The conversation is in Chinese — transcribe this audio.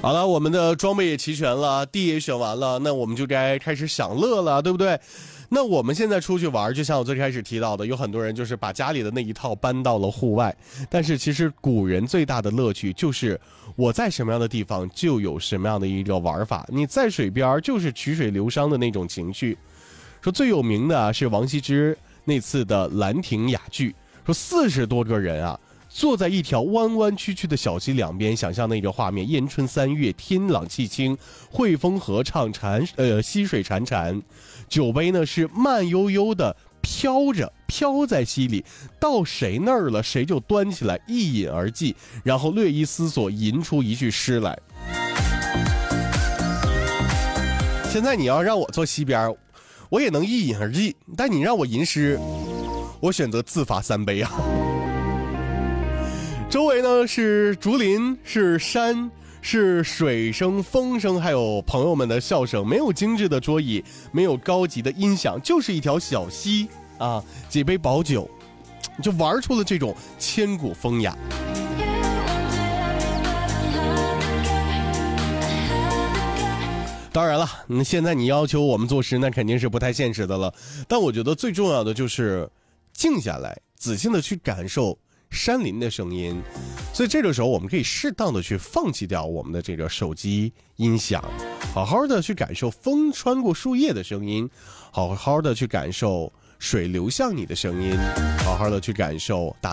好了，我们的装备也齐全了，地也选完了，那我们就该开始享乐了，对不对？那我们现在出去玩，就像我最开始提到的，有很多人就是把家里的那一套搬到了户外，但是其实古人最大的乐趣就是我在什么样的地方就有什么样的一个玩法，你在水边就是曲水流觞的那种情绪。说最有名的是王羲之那次的兰亭雅聚，说40多个人啊坐在一条弯弯曲曲的小溪两边，想象那个画面：燕春3月，天朗气清，汇风合唱，溪水潺潺，酒杯呢是慢悠悠的飘在溪里，到谁那儿了，谁就端起来一饮而尽，然后略一思索，吟出一句诗来。现在你要让我坐溪边，我也能一饮而尽，但你让我吟诗，我选择自罚3杯啊。周围呢是竹林，是山，是水声、风声，还有朋友们的笑声。没有精致的桌椅，没有高级的音响，就是一条小溪啊，几杯薄酒，就玩出了这种千古风雅。当然了，现在你要求我们作诗，那肯定是不太现实的了。但我觉得最重要的就是静下来，仔细的去感受山林的声音，所以这个时候我们可以适当的去放弃掉我们的这个手机音响，好好的去感受风穿过树叶的声音，好好的去感受水流向你的声音，好好的去感受大